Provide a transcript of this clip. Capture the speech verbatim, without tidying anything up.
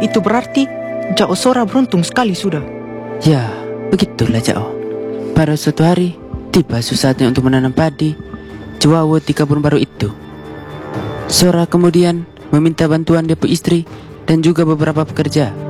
Itu berarti Jao Sora beruntung sekali sudah. Ya, begitulah Jao. Pada suatu hari, tiba saatnya untuk menanam padi Jawawut di kebun baru itu. Sora kemudian meminta bantuan Depu istri dan juga beberapa pekerja